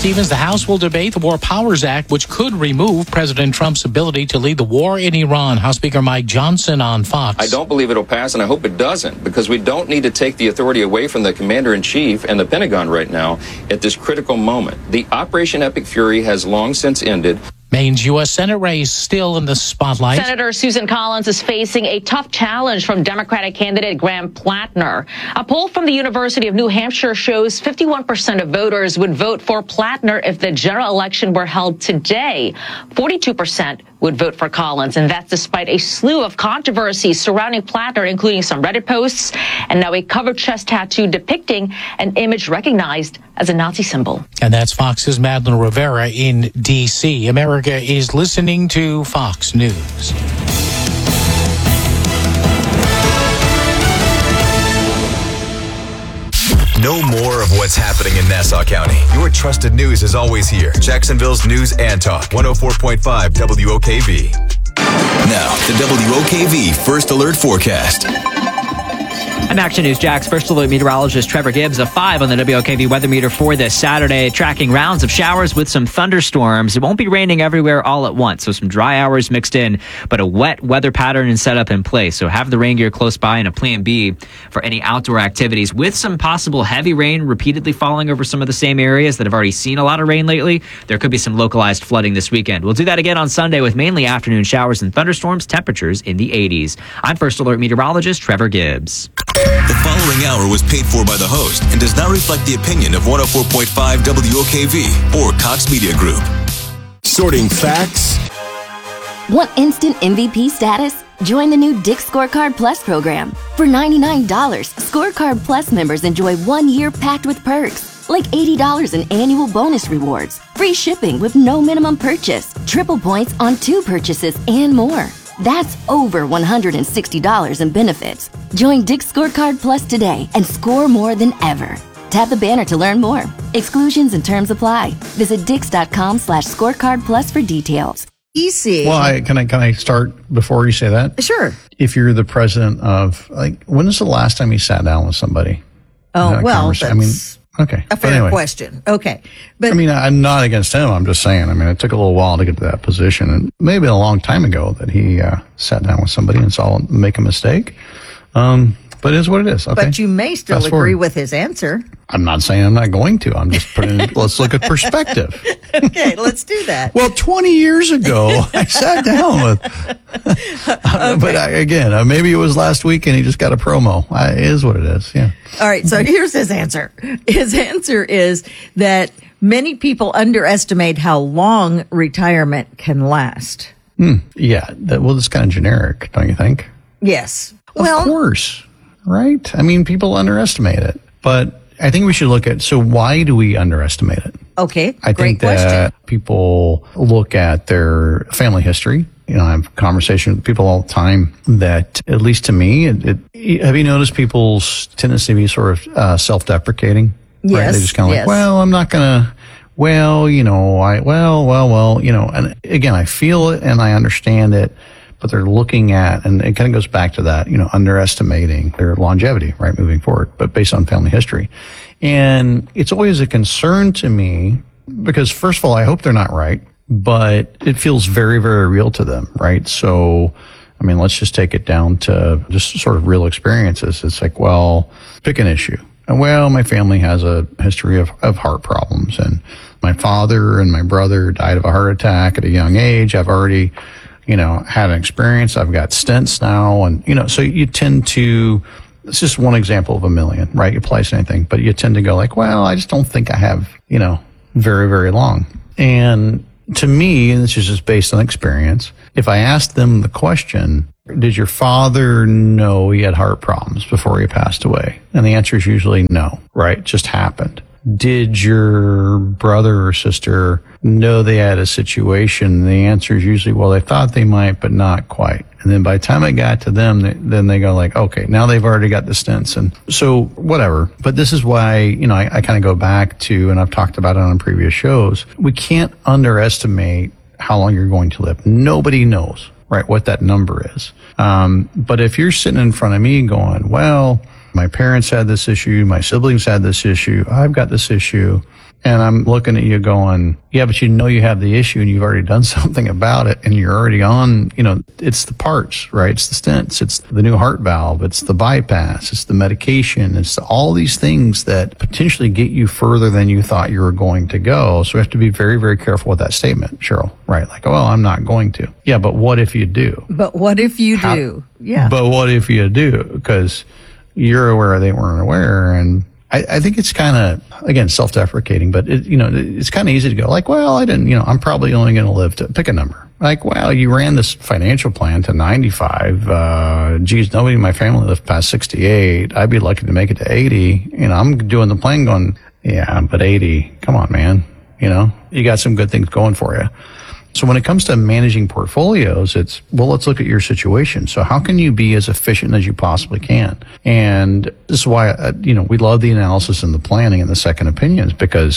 Stevens, the House will debate the War Powers Act, which could remove President Trump's ability to lead the war in Iran. House Speaker Mike Johnson on Fox. I don't believe it'll pass, and I hope it doesn't, because we don't need to take the authority away from the commander-in-chief and the Pentagon right now at this critical moment. The Operation Epic Fury has long since ended. Maine's U.S. Senate race still in the spotlight. Senator Susan Collins is facing a tough challenge from Democratic candidate Graham Plattner. A poll from the University of New Hampshire shows 51% of voters would vote for Plattner if the general election were held today. 42% would vote for Collins, and that's despite a slew of controversies surrounding Plattner, including some Reddit posts and now a covered chest tattoo depicting an image recognized as a Nazi symbol. And that's Fox's Madeline Rivera in D.C. America is listening to Fox News. Know more of what's happening in Nassau County. Your trusted news is always here. Jacksonville's News and Talk, 104.5 WOKV. Now, the WOKV First Alert Forecast. I'm Action News Jack's First Alert meteorologist Trevor Gibbs, a 5 on the WOKV weather meter for this Saturday, tracking rounds of showers with some thunderstorms. It won't be raining everywhere all at once, so some dry hours mixed in, but a wet weather pattern and setup in place. So have the rain gear close by and a plan B for any outdoor activities, with some possible heavy rain repeatedly falling over some of the same areas that have already seen a lot of rain lately. There could be some localized flooding this weekend. We'll do that again on Sunday with mainly afternoon showers and thunderstorms, temperatures in the 80s. I'm First Alert meteorologist Trevor Gibbs. The following hour was paid for by the host and does not reflect the opinion of 104.5 WOKV or Cox Media Group. Sorting facts. Want instant MVP status? Join the new Dick's Scorecard Plus program. For $99, Scorecard Plus members enjoy 1 year packed with perks, like $80 in annual bonus rewards, free shipping with no minimum purchase, triple points on 2 purchases, and more. That's over $160 in benefits. Join Dick's Scorecard Plus today and score more than ever. Tap the banner to learn more. Exclusions and terms apply. Visit dix.com/scorecard plus for details. Easy. Well, can I start before you say that? Sure. If you're the president of, when is the last time you sat down with somebody? Oh, well, that's okay. A fair question. Okay. But I'm not against him. I'm just saying, it took a little while to get to that position, and maybe a long time ago that he sat down with somebody and saw him make a mistake. But it is what it is. Okay. But you may still Fast agree forward. with his answer. I'm not saying I'm not going to. I'm just putting, let's look at perspective. Okay, let's do that. Well, 20 years ago, I sat down with, but again, maybe it was last week and he just got a promo. It is what it is. Yeah. All right. So here's his answer. His answer is that many people underestimate how long retirement can last. Yeah. Well, it's kind of generic, don't you think? Yes. Of course. Right? People underestimate it. But I think we should look at, so why do we underestimate it? Okay. I think that people look at their family history. I have conversations with people all the time that, at least to me, have you noticed people's tendency to be sort of self-deprecating? Yes. Right? They just kind of like, well, I'm not going to, and again, I feel it and I understand it. But they're looking at, and it kind of goes back to that, underestimating their longevity, right, moving forward, but based on family history. And it's always a concern to me because, first of all, I hope they're not right, but it feels very, very real to them, right? So, let's just take it down to just sort of real experiences. It's like, well, pick an issue. Well, my family has a history of heart problems, and my father and my brother died of a heart attack at a young age. I've already had an experience. I've got stents now. And, so you tend to, it's just one example of a million, right? You place anything, but you tend to go like, well, I just don't think I have, very, very long. And to me, and this is just based on experience, if I asked them the question, did your father know he had heart problems before he passed away? And the answer is usually no, right? It just happened. Did your brother or sister know they had a situation? The answer is usually, well, they thought they might, but not quite. And then by the time it got to them, then they go like, okay, now they've already got the stents. And so whatever. But this is why, I kind of go back to, and I've talked about it on previous shows, we can't underestimate how long you're going to live. Nobody knows, right, what that number is. But if you're sitting in front of me going, well, My parents had this issue. My siblings had this issue. I've got this issue. And I'm looking at you going, yeah, but you know you have the issue and you've already done something about it and you're already on, it's the parts, right? It's the stents. It's the new heart valve. It's the bypass. It's the medication. It's all these things that potentially get you further than you thought you were going to go. So we have to be very, very careful with that statement, Cheryl, right? Like, well, I'm not going to. Yeah, but what if you do? But what if you do? Yeah. But what if you do? Because you're aware they weren't aware. And I think it's kind of, again, self-deprecating, but it's kind of easy to go like, well, I didn't, I'm probably only going to live to pick a number. Like, well, you ran this financial plan to 95. Geez, nobody in my family lived past 68. I'd be lucky to make it to 80. I'm doing the plan going, yeah, but 80, come on, man. You got some good things going for you. So when it comes to managing portfolios, it's, well, let's look at your situation. So how can you be as efficient as you possibly can? And this is why, we love the analysis and the planning and the second opinions, because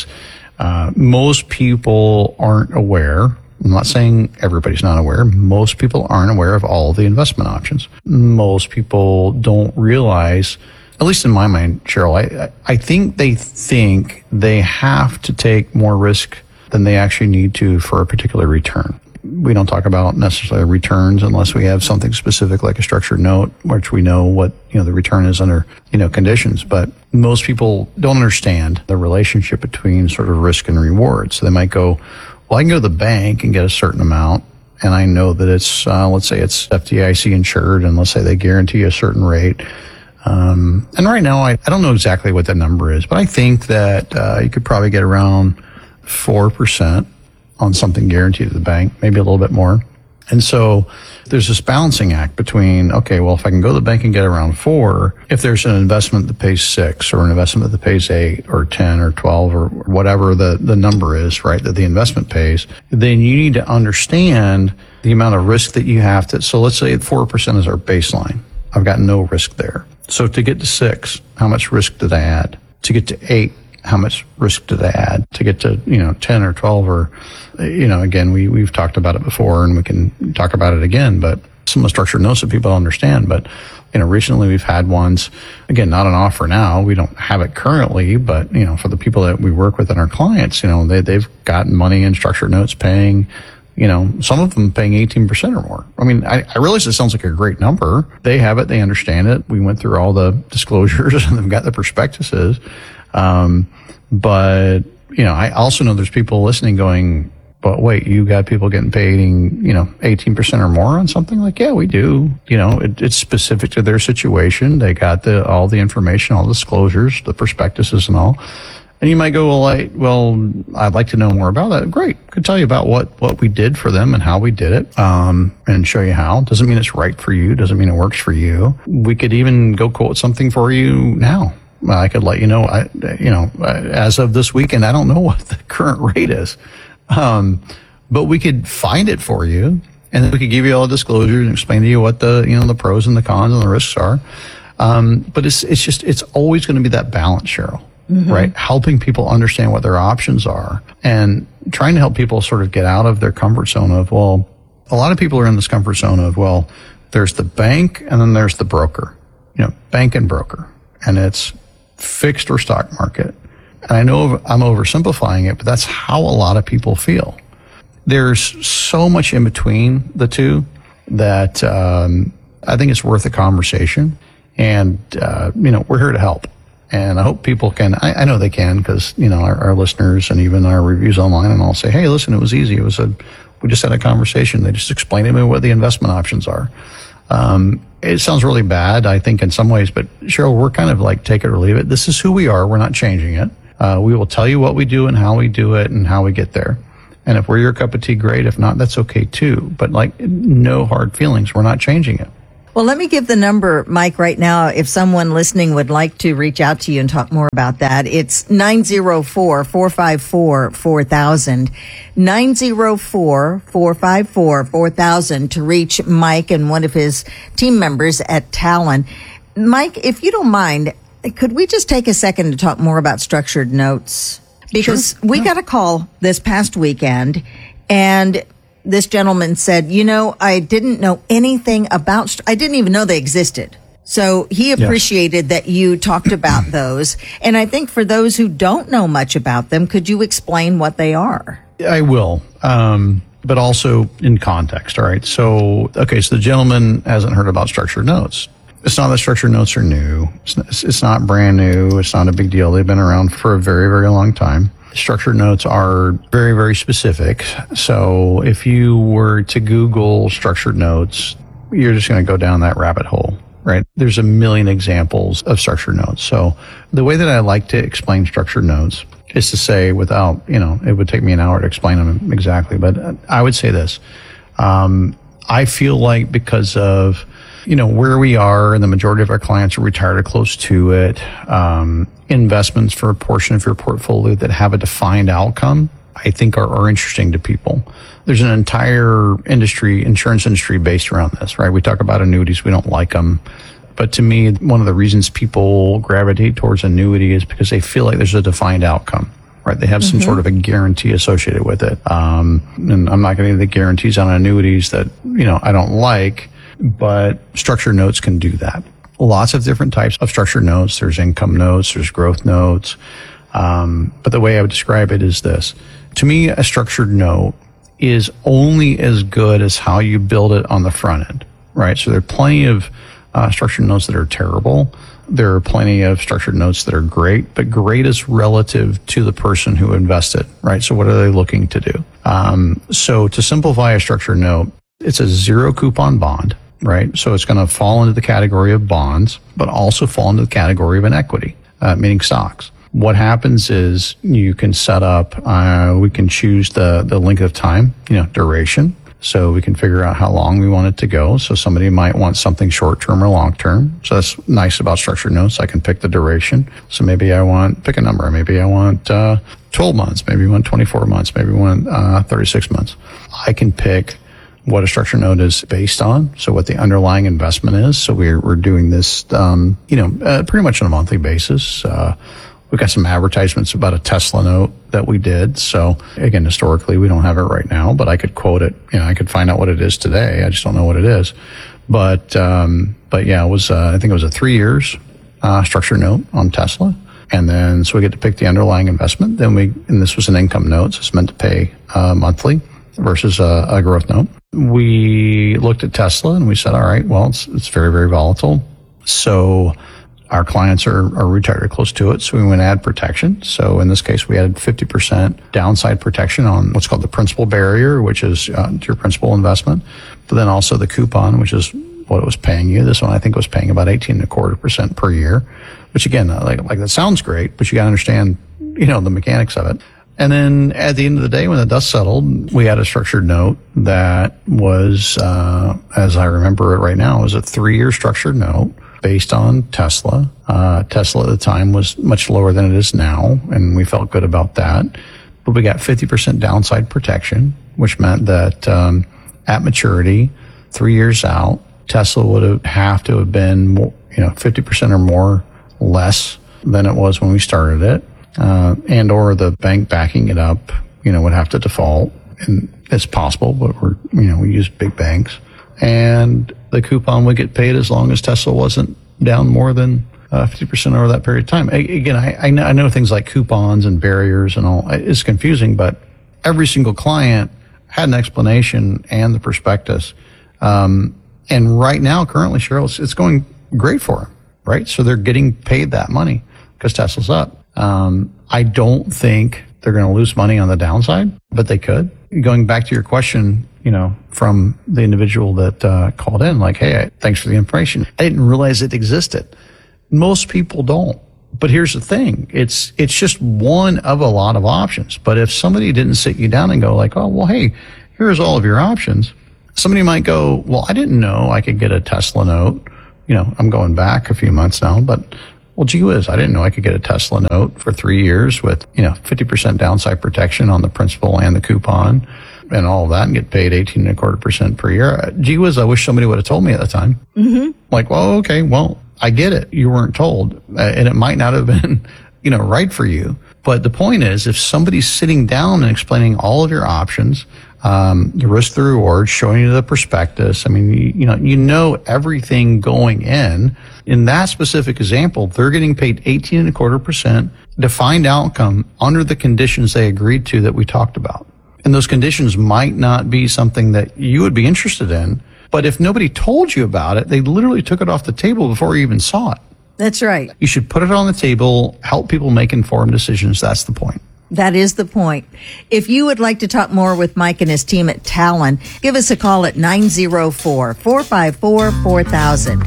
most people aren't aware. I'm not saying everybody's not aware. Most people aren't aware of all the investment options. Most people don't realize, at least in my mind, Cheryl, I think they have to take more risk than they actually need to for a particular return. We don't talk about necessarily returns unless we have something specific like a structured note, which we know what, the return is under, conditions. But most people don't understand the relationship between sort of risk and reward. So they might go, well, I can go to the bank and get a certain amount. And I know that it's, let's say it's FDIC insured, and let's say they guarantee a certain rate. And right now, I don't know exactly what that number is, but I think that you could probably get around 4% on something guaranteed at the bank, maybe a little bit more. And so there's this balancing act between, okay, well, if I can go to the bank and get around 4, if there's an investment that pays 6 or an investment that pays 8 or 10 or 12 or whatever the number is, right, that the investment pays, then you need to understand the amount of risk that you have to. So let's say 4% is our baseline. I've got no risk there. So to get to 6, how much risk did I add? To get to 8, how much risk did I add? To get to, 10 or 12 or, again, we've talked about it before and we can talk about it again, but some of the structured notes that people don't understand. But, recently we've had ones, again, not an offer now. We don't have it currently, but, for the people that we work with and our clients, they've gotten money in structured notes paying, some of them paying 18% or more. I mean, I realize it sounds like a great number. They have it. They understand it. We went through all the disclosures and they've got the prospectuses. But, I also know there's people listening going, but wait, you got people getting paid, 18% or more on something? Like, yeah, we do. It's specific to their situation. They got all the information, all the disclosures, the prospectuses and all. And you might go, well, I'd like to know more about that. Great. I could tell you about what we did for them and how we did it, and show you how. Doesn't mean it's right for you. Doesn't mean it works for you. We could even go quote something for you now. I could let you know, as of this weekend, I don't know what the current rate is. But we could find it for you, and then we could give you all the disclosures and explain to you what the pros and the cons and the risks are. But it's always going to be that balance, Cheryl, right? Helping people understand what their options are and trying to help people sort of get out of their comfort zone of, well, a lot of people are in this comfort zone of, well, there's the bank and then there's the broker, bank and broker, and it's fixed or stock market. And I know I'm oversimplifying it, but that's how a lot of people feel. There's so much in between the two that I think it's worth a conversation. And, we're here to help. And I hope people can, I know they can, because, our listeners and even our reviews online and all say, hey, listen, it was easy. We just had a conversation. They just explained to me what the investment options are. It sounds really bad, I think, in some ways, but Cheryl, we're kind of like take it or leave it. This is who we are. We're not changing it. We will tell you what we do and how we do it and how we get there. And if we're your cup of tea, great. If not, that's okay too. But no hard feelings. We're not changing it. Well, let me give the number, Mike, right now. If someone listening would like to reach out to you and talk more about that, it's 904-454-4000. 904-454-4000 to reach Mike and one of his team members at Talon. Mike, if you don't mind, could we just take a second to talk more about structured notes? Because we got a call this past weekend, and this gentleman said, I didn't know anything about, I didn't even know they existed. So he appreciated that you talked about those. And I think for those who don't know much about them, could you explain what they are? I will, but also in context. All right. So the gentleman hasn't heard about structured notes. It's not that structured notes are new. It's not brand new. It's not a big deal. They've been around for a very, very long time. Structured notes are very, very specific. So if you were to Google structured notes, you're just going to go down that rabbit hole. Right. There's a million examples of structured notes. So the way that I like to explain structured notes is to say, without, it would take me an hour to explain them exactly, but I would say this. I feel like because of, where we are and the majority of our clients are retired or close to it, investments for a portion of your portfolio that have a defined outcome, I think are interesting to people. There's an entire insurance industry based around this, right? We talk about annuities. We don't like them. But to me, one of the reasons people gravitate towards annuity is because they feel like there's a defined outcome, right? They have some sort of a guarantee associated with it. And I'm not going to give the guarantees on annuities that, I don't like, but structured notes can do that. Lots of different types of structured notes. There's income notes, there's growth notes. But the way I would describe it is this. To me, a structured note is only as good as how you build it on the front end, right? So there are plenty of structured notes that are terrible. There are plenty of structured notes that are great, but great is relative to the person who invested, right? So what are they looking to do? So to simplify a structured note, it's a zero coupon bond, right? So it's going to fall into the category of bonds, but also fall into the category of an equity, meaning stocks. What happens is you can set up, we can choose the length of time, duration. So we can figure out how long we want it to go. So somebody might want something short-term or long-term. So that's nice about structured notes. I can pick the duration. So maybe pick a number. Maybe I want 12 months. Maybe I want 24 months. Maybe I want 36 months. I can pick what a structured note is based on. So what the underlying investment is. So we're doing this, pretty much on a monthly basis. We've got some advertisements about a Tesla note that we did. So again, historically, we don't have it right now, but I could quote it. I could find out what it is today. I just don't know what it is. But yeah, it was, I think it was a 3 years, structured note on Tesla. And then, so we get to pick the underlying investment. And this was an income note. So it's meant to pay, monthly versus a growth note. We looked at Tesla and we said, all right, well, it's very, very volatile. So our clients are retired or close to it, so we went add protection. So in this case, we added 50% downside protection on what's called the principal barrier, which is your principal investment, but then also the coupon, which is what it was paying you. This one, I think, was paying about 18.25% per year, which again, like that sounds great, but you got to understand, the mechanics of it. And then at the end of the day, when the dust settled, we had a structured note that was, as I remember it right now, was a 3-year structured note based on Tesla. Tesla at the time was much lower than it is now, and we felt good about that. But we got 50% downside protection, which meant that at maturity, 3 years out, Tesla would have to have been more, 50% or more less than it was when we started it, and or the bank backing it up, would have to default. And it's possible, but we use big banks. And the coupon would get paid as long as Tesla wasn't down more than 50% over that period of time. Again, I know things like coupons and barriers and all. It's confusing, but every single client had an explanation and the prospectus. And right now, currently, Cheryl, it's going great for them, right? So they're getting paid that money because Tesla's up. I don't think they're going to lose money on the downside, but they could. Going back to your question, from the individual that called in, like, hey, thanks for the information. I didn't realize it existed. Most people don't. But here's the thing. It's just one of a lot of options. But if somebody didn't sit you down and go like, oh, well, hey, here's all of your options. Somebody might go, well, I didn't know I could get a Tesla note. I'm going back a few months now, but well, gee whiz, I didn't know I could get a Tesla note for 3 years with, 50% downside protection on the principal and the coupon and all of that and get paid 18.25% per year. Gee whiz, I wish somebody would have told me at the time. Mm-hmm. Like, well, okay, well, I get it. You weren't told, and it might not have been, right for you. But the point is, if somebody's sitting down and explaining all of your options, the risk to reward, showing you the prospectus. I mean, you know everything going in. In that specific example, they're getting paid 18.25% defined outcome under the conditions they agreed to that we talked about. And those conditions might not be something that you would be interested in, but if nobody told you about it, they literally took it off the table before you even saw it. That's right. You should put it on the table, help people make informed decisions. That's the point. That is the point. If you would like to talk more with Mike and his team at Talon, give us a call at 904-454-4000.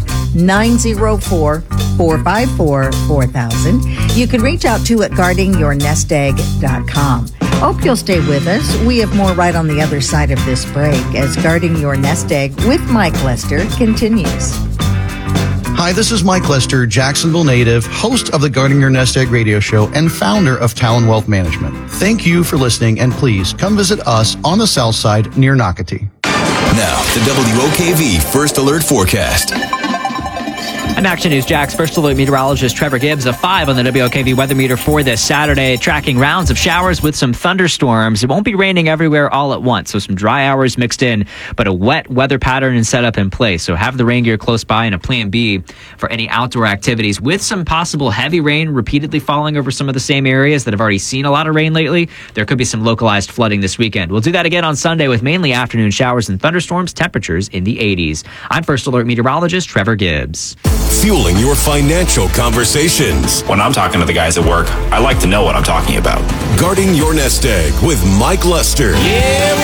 904-454-4000. You can reach out to at guardingyournestegg.com. Hope you'll stay with us. We have more right on the other side of this break as Guarding Your Nest Egg with Mike Lester continues. Hi, this is Mike Lester, Jacksonville native, host of the Guarding Your Nest Egg radio show and founder of Talon Wealth Management. Thank you for listening, and please come visit us on the south side near Nocatee. Now, the WOKV First Alert Forecast. I'm Action News Jack's First Alert meteorologist Trevor Gibbs, a 5 on the WOKV weather meter for this Saturday, tracking rounds of showers with some thunderstorms. It won't be raining everywhere all at once, so some dry hours mixed in, but a wet weather pattern and setup in place. So have the rain gear close by and a plan B for any outdoor activities, with some possible heavy rain repeatedly falling over some of the same areas that have already seen a lot of rain lately. There could be some localized flooding this weekend. We'll do that again on Sunday with mainly afternoon showers and thunderstorms, temperatures in the 80s. I'm First Alert meteorologist Trevor Gibbs. Fueling your financial conversations. When I'm talking to the guys at work, I like to know what I'm talking about. Guarding Your Nest Egg with Mike Lester. Yeah.